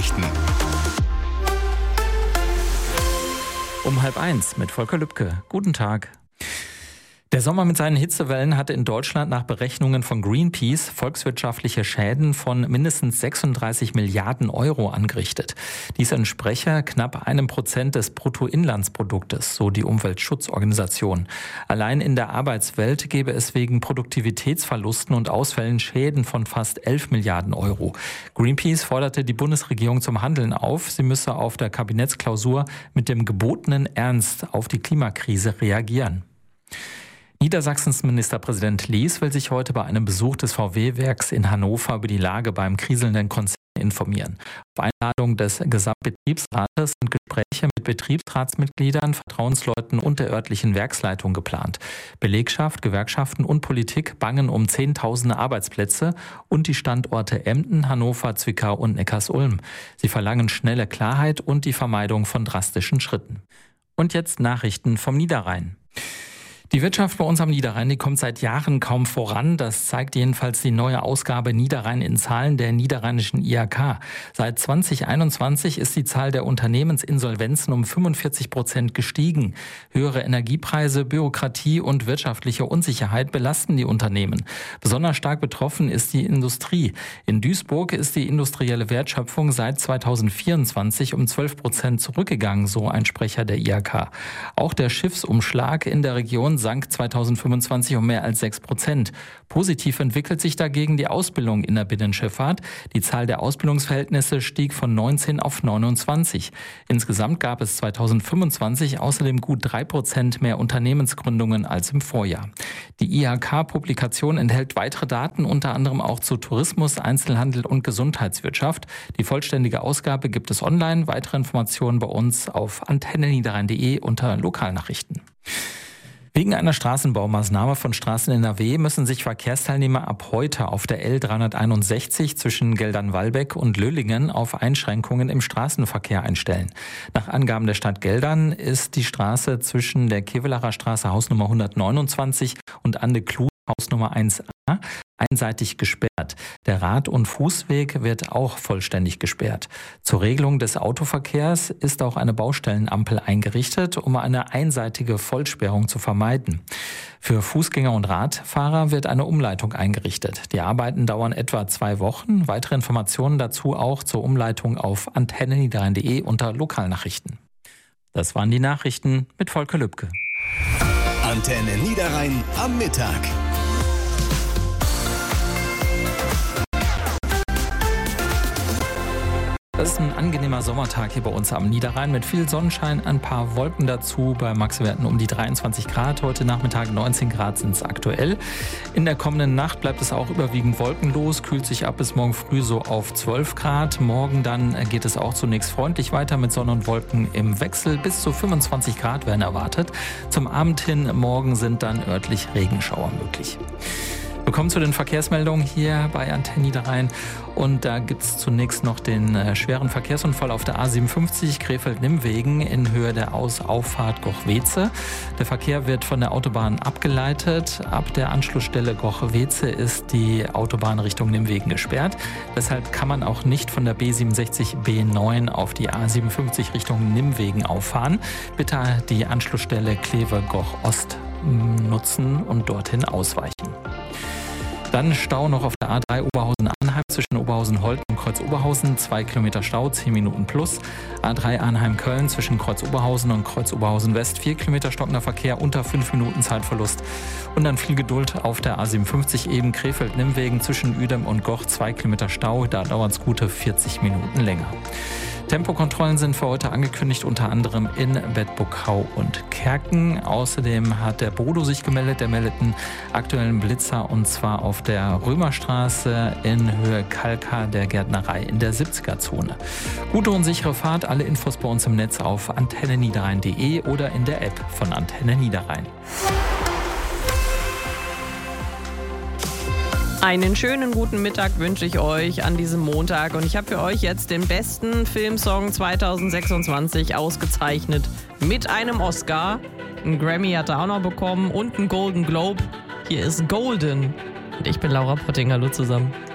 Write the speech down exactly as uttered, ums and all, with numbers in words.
Nachrichten. Um halb eins mit Volker Lübke. Guten Tag. Der Sommer mit seinen Hitzewellen hatte in Deutschland nach Berechnungen von Greenpeace volkswirtschaftliche Schäden von mindestens sechsunddreißig Milliarden Euro angerichtet. Dies entspreche knapp einem Prozent des Bruttoinlandsproduktes, so die Umweltschutzorganisation. Allein in der Arbeitswelt gäbe es wegen Produktivitätsverlusten und Ausfällen Schäden von fast elf Milliarden Euro. Greenpeace forderte die Bundesregierung zum Handeln auf. Sie müsse auf der Kabinettsklausur mit dem gebotenen Ernst auf die Klimakrise reagieren. Niedersachsens Ministerpräsident Lies will sich heute bei einem Besuch des V W-Werks in Hannover über die Lage beim kriselnden Konzern informieren. Auf Einladung des Gesamtbetriebsrates sind Gespräche mit Betriebsratsmitgliedern, Vertrauensleuten und der örtlichen Werksleitung geplant. Belegschaft, Gewerkschaften und Politik bangen um Zehntausende Arbeitsplätze und die Standorte Emden, Hannover, Zwickau und Neckarsulm. Sie verlangen schnelle Klarheit und die Vermeidung von drastischen Schritten. Und jetzt Nachrichten vom Niederrhein. Die Wirtschaft bei uns am Niederrhein, die kommt seit Jahren kaum voran. Das zeigt jedenfalls die neue Ausgabe Niederrhein in Zahlen der niederrheinischen I H K. Seit zwanzig einundzwanzig ist die Zahl der Unternehmensinsolvenzen um fünfundvierzig Prozent gestiegen. Höhere Energiepreise, Bürokratie und wirtschaftliche Unsicherheit belasten die Unternehmen. Besonders stark betroffen ist die Industrie. In Duisburg ist die industrielle Wertschöpfung seit zweitausendvierundzwanzig um zwölf Prozent zurückgegangen, so ein Sprecher der I H K. Auch der Schiffsumschlag in der Region sank zweitausendfünfundzwanzig um mehr als sechs Prozent. Positiv entwickelt sich dagegen die Ausbildung in der Binnenschifffahrt. Die Zahl der Ausbildungsverhältnisse stieg von neunzehn auf neunundzwanzig. Insgesamt gab es zweitausendfünfundzwanzig außerdem gut drei Prozent mehr Unternehmensgründungen als im Vorjahr. Die I H K-Publikation enthält weitere Daten, unter anderem auch zu Tourismus, Einzelhandel und Gesundheitswirtschaft. Die vollständige Ausgabe gibt es online. Weitere Informationen bei uns auf antenne niederrhein punkt de unter Lokalnachrichten. Wegen einer Straßenbaumaßnahme von Straßen N R W müssen sich Verkehrsteilnehmer ab heute auf der L dreihunderteinundsechzig zwischen Geldern-Wallbeck und Löhlingen auf Einschränkungen im Straßenverkehr einstellen. Nach Angaben der Stadt Geldern ist die Straße zwischen der Kevelarer Straße Hausnummer hundertneunundzwanzig und Ande-Kluh Hausnummer eins a einseitig gesperrt. Der Rad- und Fußweg wird auch vollständig gesperrt. Zur Regelung des Autoverkehrs ist auch eine Baustellenampel eingerichtet, um eine einseitige Vollsperrung zu vermeiden. Für Fußgänger und Radfahrer wird eine Umleitung eingerichtet. Die Arbeiten dauern etwa zwei Wochen. Weitere Informationen dazu auch zur Umleitung auf antenne niederrhein punkt de unter Lokalnachrichten. Das waren die Nachrichten mit Volker Lübke. Antenne Niederrhein am Mittag. Das ist ein angenehmer Sommertag hier bei uns am Niederrhein mit viel Sonnenschein, ein paar Wolken dazu, bei Maxwerten um die dreiundzwanzig Grad. Heute Nachmittag neunzehn Grad sind es aktuell. In der kommenden Nacht bleibt es auch überwiegend wolkenlos, kühlt sich ab bis morgen früh so auf zwölf Grad. Morgen dann geht es auch zunächst freundlich weiter mit Sonne und Wolken im Wechsel. Bis zu fünfundzwanzig Grad werden erwartet. Zum Abend hin morgen sind dann örtlich Regenschauer möglich. Wir kommen zu den Verkehrsmeldungen hier bei Antenne Niederrhein und da gibt es zunächst noch den äh, schweren Verkehrsunfall auf der A siebenundfünfzig Krefeld-Nimwegen in Höhe der Aus-Auffahrt Goch-Weze. Der Verkehr wird von der Autobahn abgeleitet. Ab der Anschlussstelle Goch-Weze ist die Autobahn Richtung Nimwegen gesperrt. Deshalb kann man auch nicht von der B siebenundsechzig B neun auf die A siebenundfünfzig Richtung Nimwegen auffahren. Bitte die Anschlussstelle Kleve-Goch-Ost nutzen und dorthin ausweichen. Dann Stau noch auf der A drei Oberhausen-Arnheim zwischen Oberhausen-Holt und Kreuz-Oberhausen. Zwei Kilometer Stau, zehn Minuten plus. A drei Arnheim-Köln zwischen Kreuz-Oberhausen und Kreuz-Oberhausen-West. Vier Kilometer stockender Verkehr, unter fünf Minuten Zeitverlust. Und dann viel Geduld auf der A siebenundfünfzig eben Krefeld-Nimwegen zwischen Uedem und Goch. Zwei Kilometer Stau, da dauert es gute vierzig Minuten länger. Tempokontrollen sind für heute angekündigt, unter anderem in Bedburg-Hau und Kerken. Außerdem hat der Bodo sich gemeldet, der meldet einen aktuellen Blitzer und zwar auf der Römerstraße in Höhe Kalka der Gärtnerei in der siebziger-Zone. Gute und sichere Fahrt, alle Infos bei uns im Netz auf antenne niederrhein punkt de oder in der App von Antenne Niederrhein. Einen schönen guten Mittag wünsche ich euch an diesem Montag und ich habe für euch jetzt den besten Filmsong zweitausendsechsundzwanzig ausgezeichnet mit einem Oscar. Einen Grammy hat er auch noch bekommen und einen Golden Globe. Hier ist Golden und ich bin Laura Potting. Hallo zusammen.